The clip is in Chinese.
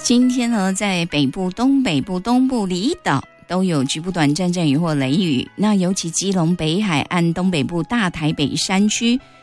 今天呢，在北部、东北部、东部离岛都有局部短暂阵雨或雷雨，那尤其基隆北海岸、东北部大台北山区